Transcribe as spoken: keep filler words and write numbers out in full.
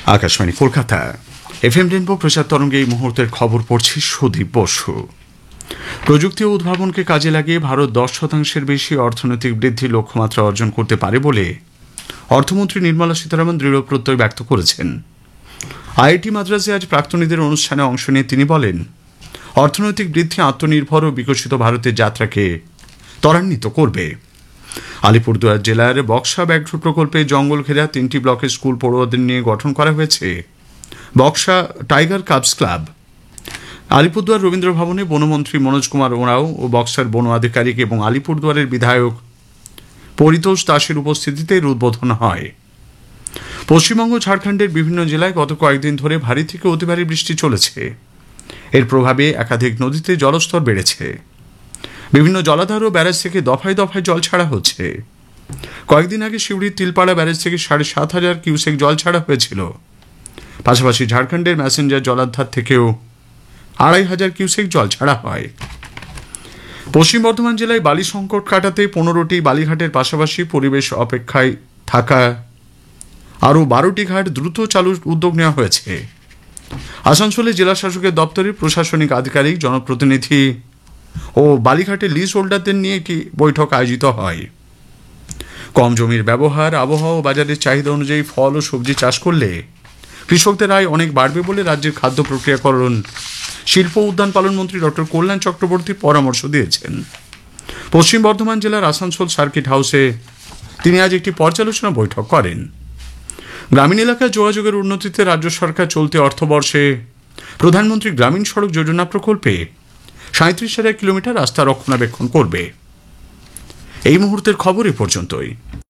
Akashvani Kolkata F M rainbow প্রচার তরঙ্গে এই মুহূর্তের খবর পড়ছি সুদীপ বসু। প্রযুক্তি ও উদ্ভাবনকে কাজে লাগিয়ে ভারত দশ শতাংশের বেশি অর্থনৈতিক বৃদ্ধি লক্ষ্যমাত্রা অর্জন করতে পারে বলে অর্থমন্ত্রী নির্মলা সীতারামন দৃঢ় প্রত্যয় ব্যক্ত করেছেন। আইআইটি মাদ্রাজে আজ প্রাক্তনীদের অনুষ্ঠানে অংশ নিয়ে তিনি বলেন, অর্থনৈতিক বৃদ্ধি আত্মনির্ভর ও বিকশিত ভারতের যাত্রাকে ত্বরান্বিত করবে। আলিপুরদুয়ার জেলার বক্সা ব্যাঘ্র প্রকল্পে জঙ্গল ঘেরা তিনটি ব্লকের স্কুল পড়ুয়াদের নিয়ে গঠন করা হয়েছে Buxa tiger cubs club. Alipurduar Rabindra ভবনে বনমন্ত্রী মনোজ কুমার ওরাও ও বক্সার বন আধিকারিক এবং আলিপুরদুয়ারের বিধায়ক পরিতোষ দাসের উপস্থিতিতে এর উদ্বোধন হয়। পশ্চিমবঙ্গ ঝাড়খণ্ডের বিভিন্ন জেলায় গত কয়েকদিন ধরে ভারী থেকে অতি ভারী বৃষ্টি চলেছে। এর প্রভাবে একাধিক নদীতে জলস্তর বেড়েছে। বিভিন্ন জলাধার ও ব্যারেজ থেকে দফায় দফায় জল ছাড়া হচ্ছে। কয়েকদিন আগে সিউড়ির তিলপাড়া ব্যারেজ থেকে সাড়ে সাত হাজার কিউসেক জল ছাড়া হয়েছিল। পাশাপাশি ঝাড়খণ্ডের ম্যাসেঞ্জার জলাধার থেকেও আড়াই হাজার কিউসেক জল ছাড়া হয়। পশ্চিম বর্ধমান জেলায় বালি সংকট কাটাতে পনেরোটি বালিঘাটের পাশাপাশি পরিবেশ অপেক্ষায় থাকা আরও বারোটি ঘাট দ্রুত চালুর উদ্যোগ নেওয়া হয়েছে। আসানসোলে জেলা শাসকের দপ্তরে প্রশাসনিক আধিকারিক, জনপ্রতিনিধি ও বালিঘাটের লিজ হোল্ডারদের নিয়ে একটি বৈঠক আয়োজিত হয়। কম জমির ব্যবহার, আবহাওয়া ও বাজারের চাহিদা অনুযায়ী ফল ও সবজি চাষ করলে কৃষকদের আয় অনেক বাড়বে বলে রাজ্যের খাদ্য প্রক্রিয়াকরণ, শিল্প উদ্যান পালন মন্ত্রী ডক্টর কল্যাণ চক্রবর্তী পরামর্শ দিয়েছেন। পশ্চিম বর্ধমান জেলার আসানসোল সার্কিট হাউসে তিনি আজ একটি পর্যালোচনা বৈঠক করেন। গ্রামীণ এলাকায় যোগাযোগের উন্নতিতে রাজ্য সরকার চলতি অর্থবর্ষে প্রধানমন্ত্রী গ্রামীণ সড়ক যোজনা প্রকল্পে সাঁত্রিশ হাজার কিলোমিটার রাস্তা রক্ষণাবেক্ষণ করবে। এই মুহূর্তের খবর এ পর্যন্তই।